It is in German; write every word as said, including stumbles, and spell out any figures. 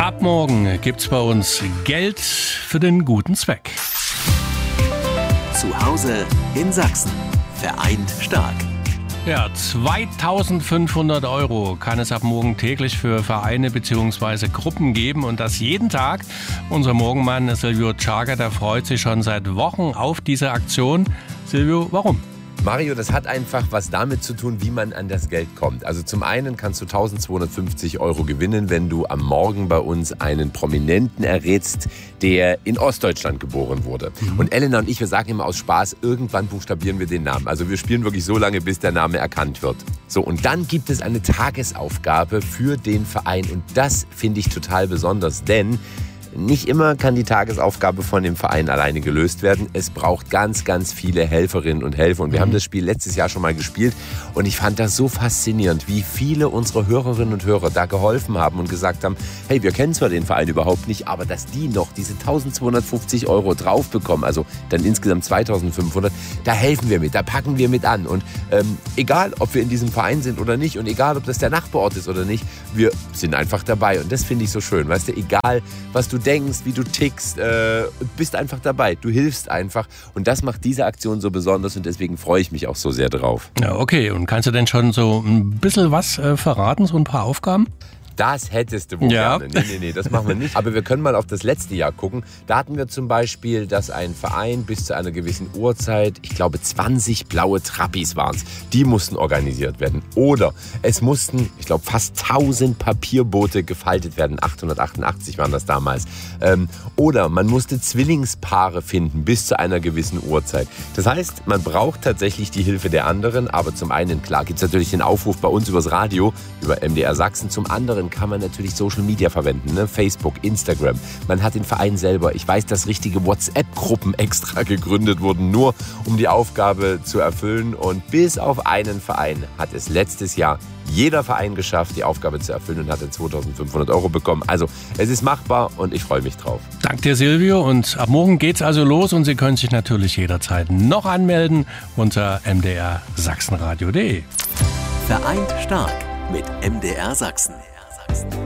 Ab morgen gibt's bei uns Geld für den guten Zweck. Zu Hause in Sachsen. Vereint stark. Ja, zweitausendfünfhundert Euro kann es ab morgen täglich für Vereine bzw. Gruppen geben und das jeden Tag. Unser Morgenmann Silvio Czarga, der freut sich schon seit Wochen auf diese Aktion. Silvio, warum? Mario, das hat einfach was damit zu tun, wie man an das Geld kommt. Also zum einen kannst du eintausendzweihundertfünfzig Euro gewinnen, wenn du am Morgen bei uns einen Prominenten errätst, der in Ostdeutschland geboren wurde. Mhm. Und Elena und ich, wir sagen immer aus Spaß, irgendwann buchstabieren wir den Namen. Also wir spielen wirklich so lange, bis der Name erkannt wird. So, und dann gibt es eine Tagesaufgabe für den Verein. Und das finde ich total besonders, denn nicht immer kann die Tagesaufgabe von dem Verein alleine gelöst werden. Es braucht ganz, ganz viele Helferinnen und Helfer. Und wir mhm. haben das Spiel letztes Jahr schon mal gespielt. Und ich fand das so faszinierend, wie viele unserer Hörerinnen und Hörer da geholfen haben und gesagt haben, hey, wir kennen zwar den Verein überhaupt nicht, aber dass die noch diese eintausendzweihundertfünfzig Euro drauf bekommen, also dann insgesamt zweitausendfünfhundert, da helfen wir mit, da packen wir mit an. Und ähm, egal, ob wir in diesem Verein sind oder nicht und egal, ob das der Nachbarort ist oder nicht, wir sind einfach dabei. Und das finde ich so schön. Weißt du, egal, was du denkst, wie du tickst, äh, bist einfach dabei. Du hilfst einfach. Und das macht diese Aktion so besonders und deswegen freue ich mich auch so sehr drauf. Ja, okay. Und kannst du denn schon so ein bisschen was äh, verraten, so ein paar Aufgaben? Das hättest du wohl ja. gerne. Nee, nee, nee, das machen wir nicht. Aber wir können mal auf das letzte Jahr gucken. Da hatten wir zum Beispiel, dass ein Verein bis zu einer gewissen Uhrzeit, ich glaube zwanzig blaue Trappis waren es, die mussten organisiert werden. Oder es mussten, ich glaube fast tausend Papierboote gefaltet werden. achthundertachtundachtzig waren das damals. Ähm, oder man musste Zwillingspaare finden bis zu einer gewissen Uhrzeit. Das heißt, man braucht tatsächlich die Hilfe der anderen. Aber zum einen, klar, gibt es natürlich den Aufruf bei uns übers Radio, über M D R Sachsen. Zum anderen kann man natürlich Social Media verwenden, ne? Facebook, Instagram. Man hat den Verein selber. Ich weiß, dass richtige WhatsApp-Gruppen extra gegründet wurden, nur um die Aufgabe zu erfüllen. Und bis auf einen Verein hat es letztes Jahr jeder Verein geschafft, die Aufgabe zu erfüllen und hatte zweitausendfünfhundert Euro bekommen. Also es ist machbar und ich freue mich drauf. Dank dir, Silvio. Und ab morgen geht's also los und Sie können sich natürlich jederzeit noch anmelden unter m d r sachsenradio punkt d e. Vereint stark mit M D R Sachsen.